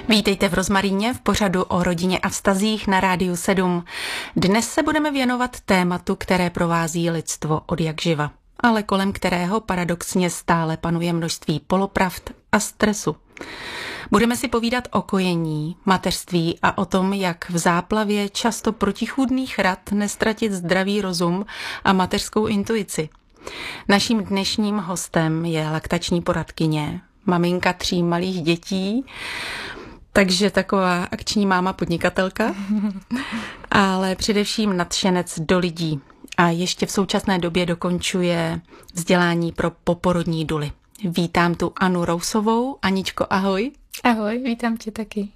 Vítejte v Rozmaríně v pořadu o rodině a vztazích na Rádiu 7. Dnes se budeme věnovat tématu, které provází lidstvo odjakživa, ale kolem kterého paradoxně stále panuje množství polopravd a stresu. Budeme si povídat o kojení, mateřství a o tom, jak v záplavě často protichůdných rad neztratit zdravý rozum a mateřskou intuici. Naším dnešním hostem je laktační poradkyně, maminka 3 malých dětí, takže taková akční máma podnikatelka, ale především nadšenec do lidí a ještě v současné době dokončuje vzdělání pro poporodní duly. Vítám tu Anu Rousovou. Aničko, ahoj. Ahoj, vítám tě taky.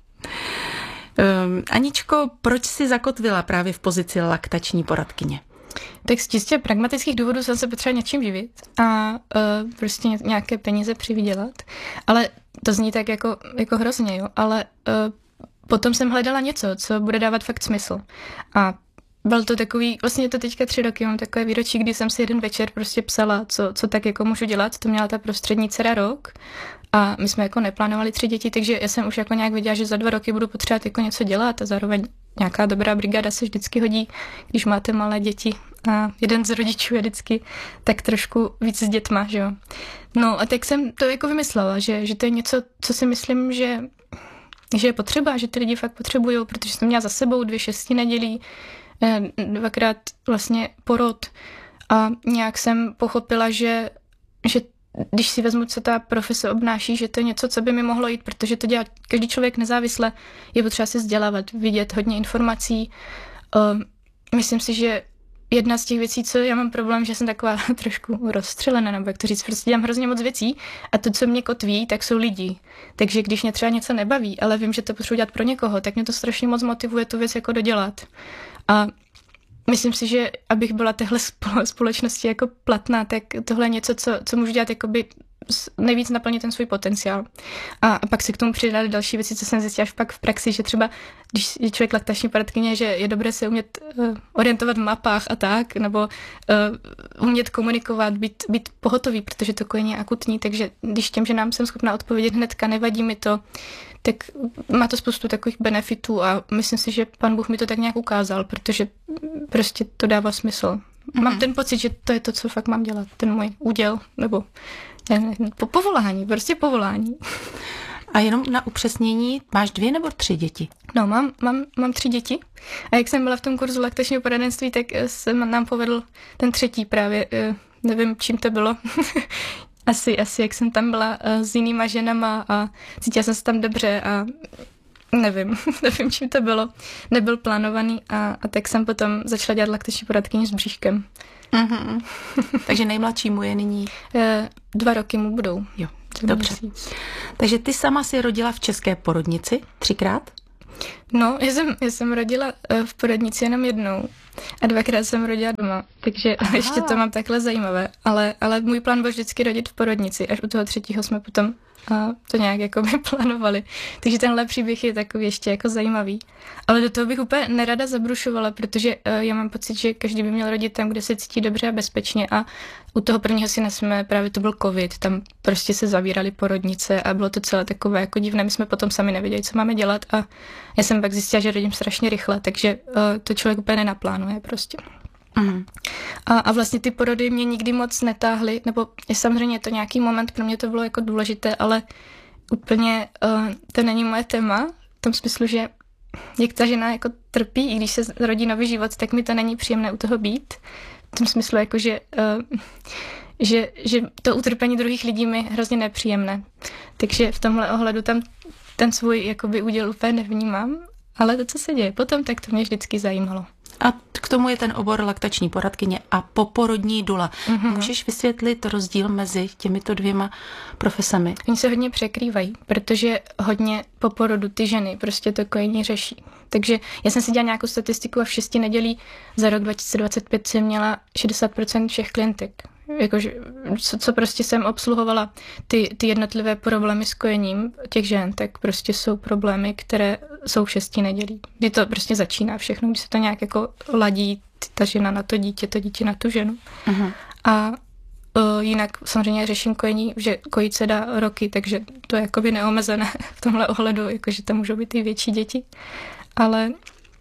Aničko, proč jsi zakotvila právě v pozici laktační poradkyně? Tak z čistě pragmatických důvodů jsem se potřeba něčím živit a prostě nějaké peníze přivydělat, ale to zní tak jako hrozně, jo, ale potom jsem hledala něco, co bude dávat fakt smysl. A byl to takový, vlastně je to teďka 3 roky, mám takové výročí, kdy jsem si jeden večer prostě psala, co tak jako můžu dělat, to měla ta prostřední dcera rok a my jsme jako neplánovali 3 děti, takže já jsem už jako nějak věděla, že za 2 roky budu potřebovat jako něco dělat a zároveň nějaká dobrá brigáda se vždycky hodí, když máte malé děti a jeden z rodičů je vždycky tak trošku víc s dětma, že jo. No a tak jsem to jako vymyslela, že to je něco, co si myslím, že je potřeba, že ty lidi fakt potřebujou, protože jsem měla za sebou 2 6 nedělí, 2krát vlastně porod a nějak jsem pochopila, že když si vezmu, co ta profese obnáší, že to je něco, co by mi mohlo jít, protože to dělá každý člověk nezávisle, je potřeba se vzdělávat, vidět hodně informací. Myslím si, že jedna z těch věcí, co já mám problém, že jsem taková trošku rozstřelená, nebo jak to říct, prostě dělám hrozně moc věcí a to, co mě kotví, tak jsou lidi. Takže když mě třeba něco nebaví, ale vím, že to potřebuji dělat pro někoho, tak mě to strašně moc motivuje tu věc jako dodělat. A myslím si, že abych byla téhle společnosti jako platná, tak tohle je něco, co můžu dělat jakoby nejvíc naplnit ten svůj potenciál. A pak se k tomu přidali další věci, co jsem zjistila až pak v praxi, že třeba, když je člověk laktační poradkyně, že je dobré se umět orientovat v mapách a tak, nebo umět komunikovat, být pohotový, protože to kojení je akutní, takže když těm ženám jsem schopná odpovědět hnedka, nevadí mi to, tak má to spoustu takových benefitů a myslím si, že pan Bůh mi to tak nějak ukázal, protože prostě to dává smysl. Mám ten pocit, že to je to, co fakt mám dělat, ten můj úděl, nebo povolání. A jenom na upřesnění, máš 2 nebo 3 děti? No, mám 3 děti a jak jsem byla v tom kurzu laktačního poradenství, tak se nám povedl ten 3. právě, nevím, čím to bylo. Asi jak jsem tam byla s jinýma ženama a cítila jsem se tam dobře a nevím, čím to bylo. Nebyl plánovaný a tak jsem potom začala dělat laktační poradkyni s bříškem. Mm-hmm. Takže nejmladšímu je nyní? 2 roky mu budou. Jo, dobře. Takže ty sama si rodila v české porodnici 3krát? No, já jsem rodila v porodnici jenom jednou a 2krát jsem rodila doma, takže ještě to mám takhle zajímavé, ale můj plán byl vždycky rodit v porodnici, až u toho 3. jsme potom to nějak jako by plánovali. Takže tenhle příběh je takový ještě jako zajímavý. Ale do toho bych úplně nerada zabrušovala, protože já mám pocit, že každý by měl rodit tam, kde se cítí dobře a bezpečně a u toho prvního syna jsme, právě to byl covid, tam prostě se zavíraly porodnice a bylo to celé takové jako divné, my jsme potom sami nevěděli, co máme dělat a já jsem pak zjistila, že rodím strašně rychle, takže to člověk úplně nenaplánuje prostě. Mm. A vlastně ty porody mě nikdy moc netáhly, nebo samozřejmě je to nějaký moment, pro mě to bylo jako důležité, ale úplně to není moje téma, v tom smyslu, že jak ta žena jako trpí, i když se rodí nový život, tak mi to není příjemné u toho být. V tom smyslu, jako, že to utrpení druhých lidí mi hrozně nepříjemné. Takže v tomhle ohledu tam ten svůj jakoby úděl úplně nevnímám, ale to, co se děje potom, tak to mě vždycky zajímalo. A k tomu je ten obor laktační poradkyně a poporodní dula. Mm-hmm. Můžeš vysvětlit rozdíl mezi těmito 2 profesemi? Oni se hodně překrývají, protože hodně po porodu ty ženy prostě to kojení řeší. Takže já jsem si dělala nějakou statistiku a v 6 nedělí za rok 2025 jsem měla 60% všech klientek. Jakože, co prostě jsem obsluhovala ty jednotlivé problémy s kojením těch žen, tak prostě jsou problémy, které jsou v 6 nedělí. Kdy to prostě začíná všechno, když se to nějak jako ladí ta žena na to dítě na tu ženu. Uh-huh. jinak samozřejmě řeším kojení, že kojit se dá roky, takže to je jakoby neomezené v tomhle ohledu, jakože tam můžou být i větší děti. Ale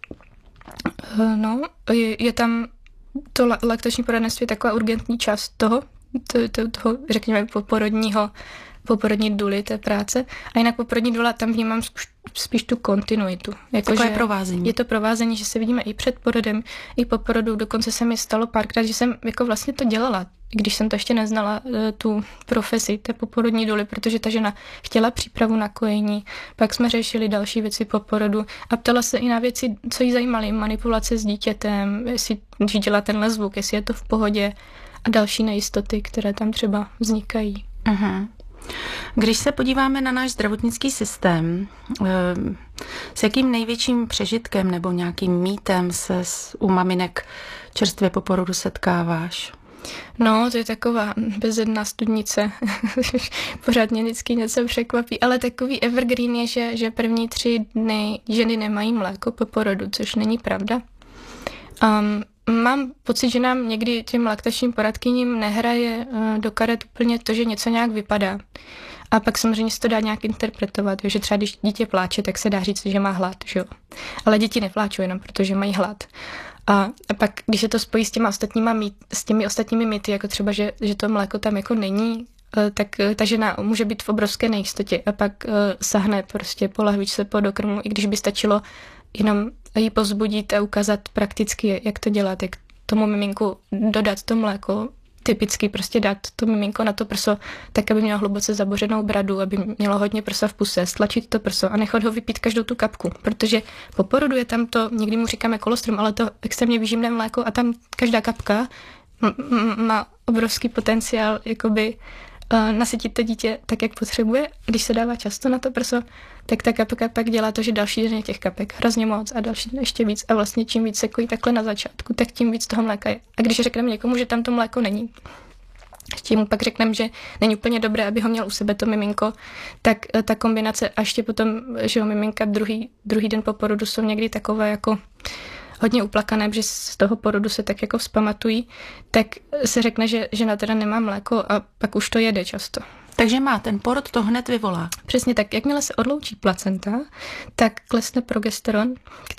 no, je tam to laktační poradenství taková urgentní část toho, řekněme, poporodní důly té práce. A jinak poporodní důla, tam vnímám spíš tu kontinuitu. Takové provázení. Je to provázení, že se vidíme i před porodem, i po porodu. Dokonce se mi stalo párkrát, že jsem jako vlastně to dělala, když jsem to ještě neznala, tu profesi té poporodní důly, protože ta žena chtěla přípravu na kojení, pak jsme řešili další věci po porodu a ptala se i na věci, co jí zajímaly, manipulace s dítětem, jestli, když dělá tenhle zvuk, jestli je to v pohodě a další nejistoty, které tam třeba vznikají. Aha. Když se podíváme na náš zdravotnický systém, s jakým největším přežitkem nebo nějakým mýtem se u maminek čerstvě po porodu setkáváš? No, to je taková bezedná studnice. Pořád mě vždycky něco překvapí, ale takový evergreen je, že první 3 dny ženy nemají mléko po porodu, což není pravda. Mám pocit, že nám někdy těm laktačním poradkyním nehraje do karet úplně to, že něco nějak vypadá. A pak samozřejmě se to dá nějak interpretovat, že třeba když dítě pláče, tak se dá říct, že má hlad, že jo. Ale děti nepláčou jenom protože mají hlad. A pak, když se to spojí s těmi ostatními mýty, jako třeba, že to mléko tam jako není, tak ta žena může být v obrovské nejistotě a pak sahne prostě po lahvičce po dokrmu, i když by stačilo jenom jí povzbudit a ukázat prakticky, jak to dělat, jak tomu miminku dodat to mléko, typicky prostě dát to miminko na to prso, tak aby mělo hluboce zabořenou bradu, aby mělo hodně prsa v puse, stlačit to prso a nechat ho vypít každou tu kapku, protože po porodu je tam to, někdy mu říkáme kolostrum, ale to extrémně výživné mléko a tam každá kapka má obrovský potenciál jakoby nasytit to dítě tak, jak potřebuje. Když se dává často na to prso, tak ta kapka pak dělá to, že další den je těch kapek hrozně moc a další den ještě víc. A vlastně čím víc se kojí takhle na začátku, tak tím víc toho mléka je. A když řekneme někomu, že tam to mléko není, ještě mu pak řekneme, že není úplně dobré, aby ho měl u sebe to miminko, tak ta kombinace a ještě potom, že ho miminka druhý den po porodu jsou někdy takové jako hodně uplakané, protože z toho porodu se tak jako vzpamatují, tak se řekne, že žena teda nemá mléko a pak už to jede často. Takže má ten porod to hned vyvolá. Přesně tak. Jakmile se odloučí placenta, tak klesne progesteron,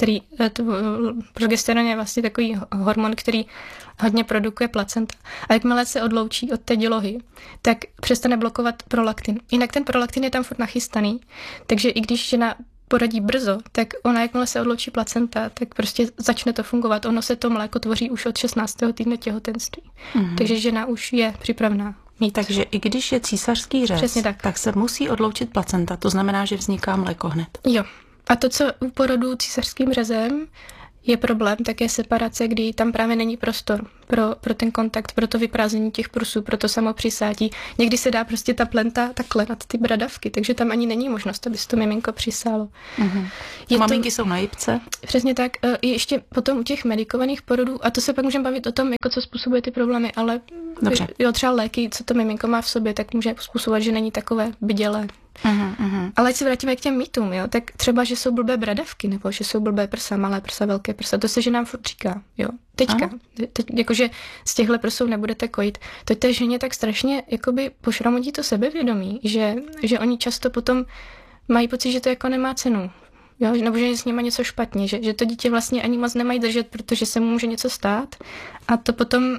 progesteron je vlastně takový hormon, který hodně produkuje placenta. A jakmile se odloučí od té dělohy, tak přestane blokovat prolaktin. Jinak ten prolaktin je tam furt nachystaný, takže i když žena porodí brzo, tak ona, jakmile se odloučí placenta, tak prostě začne to fungovat. Ono se to mléko tvoří už od 16. týdne těhotenství. Takže žena už je připravená. Takže i když je císařský řez, tak se musí odloučit placenta. To znamená, že vzniká mléko hned. Jo. A to, co u porodu císařským řezem je problém, tak je separace, kdy tam právě není prostor pro ten kontakt, pro to vyprázdnění těch prusů, pro to samopřisátí. Někdy se dá prostě ta plenta takhle nad ty bradavky, takže tam ani není možnost, aby se to miminko přisálo. Maminky jsou na jipce. Přesně tak. Ještě potom u těch medikovaných porodů, a to se pak můžeme bavit o tom, jako co způsobuje ty problémy, ale jo, třeba léky, co to miminko má v sobě, tak může způsobovat, že není takové bdělé. Ale ať se vrátíme k těm mýtům, jo, tak třeba, že jsou blbé bradavky, nebo že jsou blbé prsa, malé prsa, velké prsa, to se ženám furt říká, jo. Teďka, jakože z těchhle prsou nebudete kojit. To té ženě tak strašně jakoby pošramotí to sebevědomí, že oni často potom mají pocit, že to jako nemá cenu. Jo, nebo že je s nima něco špatně, že to dítě vlastně ani moc nemají držet, protože se mu může něco stát a to potom,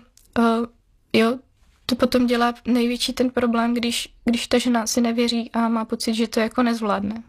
to potom dělá největší ten problém, když ta žena si nevěří a má pocit, že to jako nezvládne.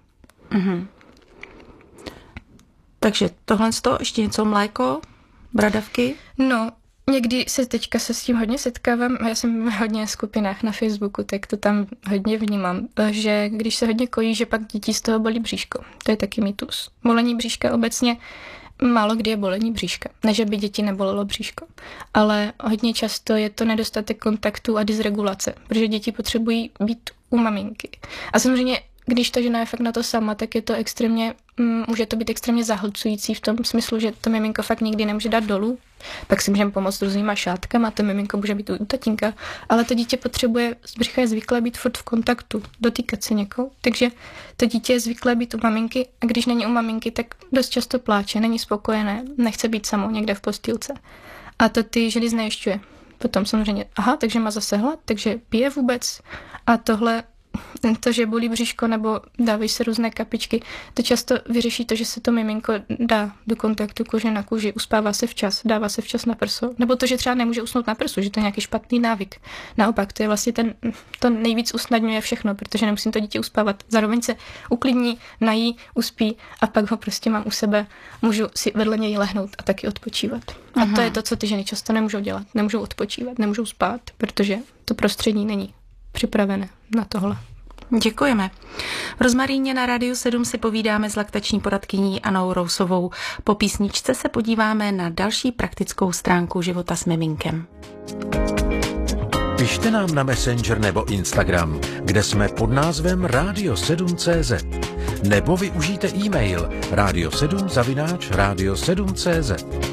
Takže tohle ještě něco, mléko, bradavky? No, někdy teďka se s tím hodně setkávám, já jsem v hodně skupinách na Facebooku, tak to tam hodně vnímám, že když se hodně kojí, že pak děti z toho bolí bříško. To je taky mýtus. Bolení bříška obecně málo kdy je bolení bříška. Ne, že by děti nebolelo bříško, ale hodně často je to nedostatek kontaktu a dysregulace, protože děti potřebují být u maminky. A samozřejmě, když ta žena je fakt na to sama, tak je to může to být extrémně zahlcující v tom smyslu, že to miminko fakt nikdy nemůže dát dolů. Pak si můžeme pomoct různýma šátkama, to miminko může být u tatínka, ale to dítě potřebuje, z břicha je zvyklé být furt v kontaktu, dotýkat se někoho. Takže to dítě je zvyklé být u maminky a když není u maminky, tak dost často pláče, není spokojené, nechce být samo někde v postýlce. A to ty ženy znejišťuje, potom samozřejmě, takže má zase hlad, takže pije vůbec a tohle, to, že bolí bříško nebo dávají se různé kapičky, to často vyřeší to, že se to miminko dá do kontaktu kože na kůži, uspává se včas, dává se včas na prso, nebo to, že třeba nemůže usnout na prsu, že to je nějaký špatný návyk. Naopak, to je vlastně to nejvíc usnadňuje všechno, protože nemusím to dítě uspávat. Zároveň se uklidní, nají, uspí a pak ho prostě mám u sebe, můžu si vedle něj lehnout a taky odpočívat. A to je to, co ty ženy často nemůžou dělat. Nemůžou odpočívat, nemůžou spát, protože to prostředí není připravené na tohle. Děkujeme. V Rozmaríně na Rádiu 7 si povídáme s laktační poradkyní Annou Rousovou. Po písničce se podíváme na další praktickou stránku života s miminkem. Pište nám na Messenger nebo Instagram, kde jsme pod názvem radio7.cz. Nebo využijte e-mail radio7@radio7.cz.